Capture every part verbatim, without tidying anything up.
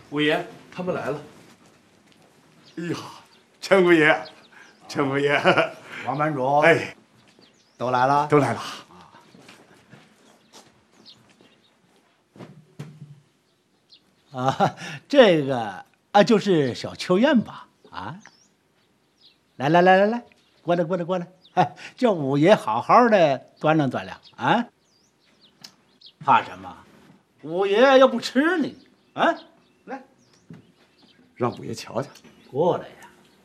五爷，他们来了。 哎呀，陈五爷，陈五爷， 王班主， 哎， 都来了， 都来了。 啊，这个啊就是小秋燕吧？啊，来来来来来，过来过来过来，哎，叫五爷好好的端量端量啊。怕什么？五爷又不吃你啊！来， 让五爷瞧瞧。 过来呀！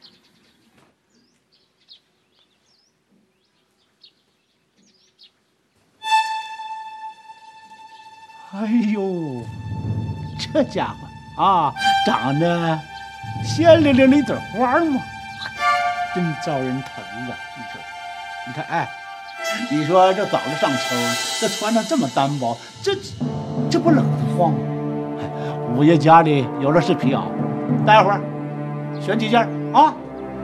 哎呦，这家伙啊，长得鲜灵灵的一朵花嘛，真招人疼啊！你说，你看，哎，你说这早就上秋，这穿的这么单薄，这这不冷得慌吗？五爷家里有的是皮袄，待会儿选几件啊。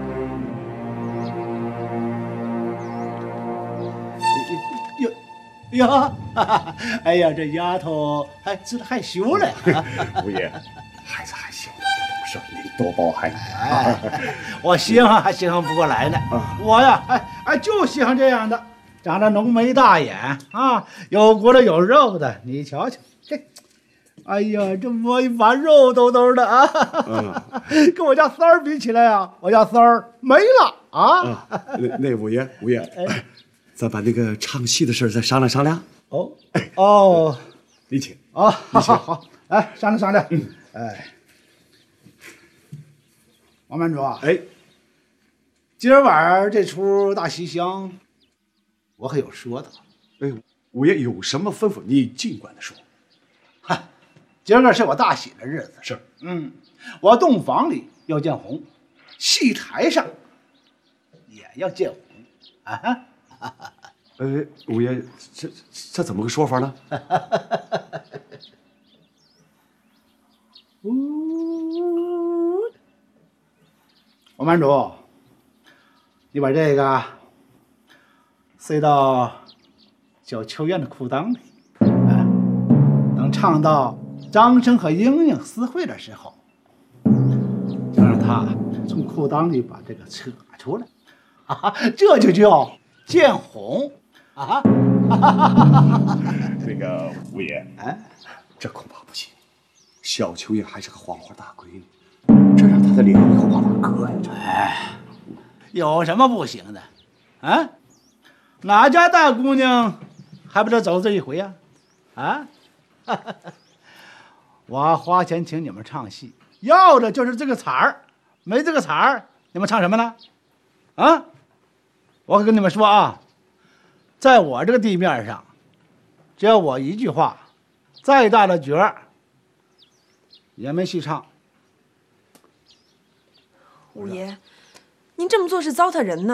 哟，哈哈，哎呀，这丫头还知道害羞嘞。 五爷，孩子害羞的不懂事，您多包涵。 哎，我稀罕还稀罕不过来呢。我呀，哎哎，就稀罕这样的，长得浓眉大眼啊，有骨头有肉的。你瞧瞧，这，哎呀，这摸一把肉兜兜的啊，嗯、跟我家三儿比起来啊，我家三儿没了啊。 啊那那五爷，五爷。哎咱把那个唱戏的事再商量商量。 哦，哦， 你请。 哦，好好好，哎，商量商量。嗯，哎，王班主啊， 哎， 今儿晚上这出大戏厢，我可有说的。 哎，五爷有什么吩咐，你尽管的说。 嗨，今儿个是我大喜的日子。 是， 嗯，我洞房里要见红，戏台上也要见红啊。 呃，五爷，这这怎么个说法呢？ 王班主，你把这个塞到小秋燕的裤裆里，啊，等唱到张生和英英私会的时候，就让他从裤裆里把这个扯出来，啊，这就叫见红啊！ 那个五爷， 哎， 这恐怕不行。小秋燕还是个黄花大闺女，这让她的脸以后往哪搁呀？这哎，有什么不行的？啊，哪家大姑娘还不得走这一回呀？啊，我花钱请你们唱戏，要的就是这个彩儿，没这个彩儿，你们唱什么呢？啊，我可跟你们说啊，在我这个地面上，只要我一句话，再大的角儿也没戏唱。 五爷，您这么做是糟蹋人呢。